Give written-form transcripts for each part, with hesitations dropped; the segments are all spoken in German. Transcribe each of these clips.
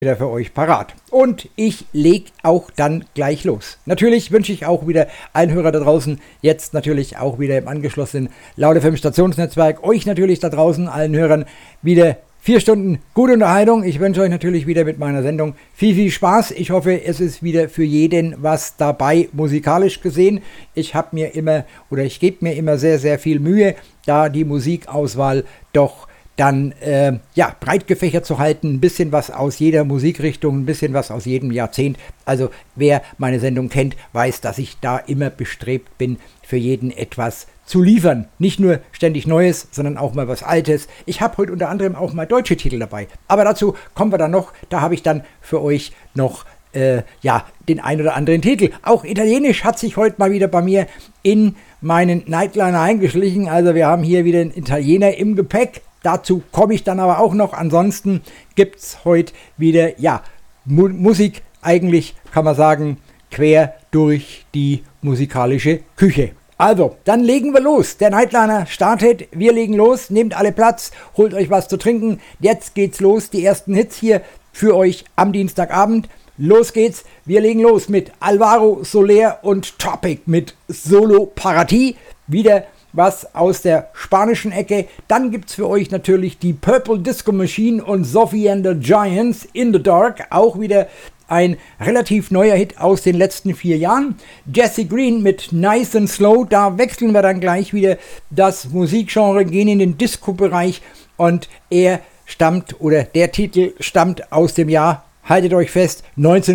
wieder für euch parat. Und ich leg auch dann gleich los. Natürlich wünsche ich auch wieder allen Hörer da draußen, jetzt natürlich auch wieder im angeschlossenen Laut FM Stationsnetzwerk, euch natürlich da draußen, allen Hörern, wieder 4 Stunden gute Unterhaltung. Ich wünsche euch natürlich wieder mit meiner Sendung viel Spaß. Ich hoffe, es ist wieder für jeden was dabei, musikalisch gesehen. Ich gebe mir immer sehr viel Mühe, da die Musikauswahl doch dann breit gefächert zu halten, ein bisschen was aus jeder Musikrichtung, ein bisschen was aus jedem Jahrzehnt. Also wer meine Sendung kennt, weiß, dass ich da immer bestrebt bin, für jeden etwas zu liefern. Nicht nur ständig Neues, sondern auch mal was Altes. Ich habe heute unter anderem auch mal deutsche Titel dabei. Aber dazu kommen wir dann noch. Da habe ich dann für euch noch den ein oder anderen Titel. Auch Italienisch hat sich heute mal wieder bei mir in meinen Nightliner eingeschlichen. Also wir haben hier wieder einen Italiener im Gepäck. Dazu komme ich dann aber auch noch. Ansonsten gibt es heute wieder, Musik eigentlich, kann man sagen, quer durch die musikalische Küche. Also, dann legen wir los. Der Nightliner startet, wir legen los, nehmt alle Platz, holt euch was zu trinken. Jetzt geht's los, die ersten Hits hier für euch am Dienstagabend. Los geht's, wir legen los mit Alvaro Soler und Topic mit Solo para ti. Wieder was aus der spanischen Ecke. Dann gibt es für euch natürlich die Purple Disco Machine und Sophie and the Giants in the Dark. Auch wieder ein relativ neuer Hit aus den letzten 4 Jahren. Jesse Green mit Nice and Slow. Da wechseln wir dann gleich wieder das Musikgenre, gehen in den Disco-Bereich. Und der Titel stammt aus dem Jahr, haltet euch fest,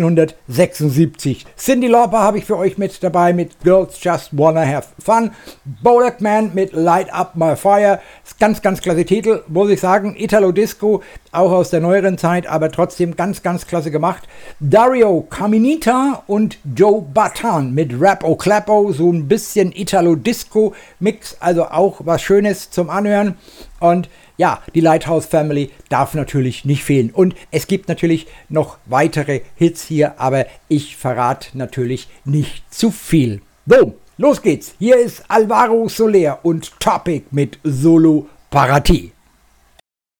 1976. Cyndi Lauper habe ich für euch mit dabei mit Girls Just Wanna Have Fun. Bodak Man mit Light Up My Fire. Ganz klasse Titel, muss ich sagen. Italo Disco, auch aus der neueren Zeit, aber trotzdem ganz klasse gemacht. Dario Caminita und Joe Bataan mit Rap O Clappo. So ein bisschen Italo Disco Mix, also auch was Schönes zum Anhören. Und ja, die Lighthouse Family darf natürlich nicht fehlen. Und es gibt natürlich noch weitere Hits hier, aber ich verrate natürlich nicht zu viel. So, los geht's. Hier ist Alvaro Soler und Topic mit Solo para ti.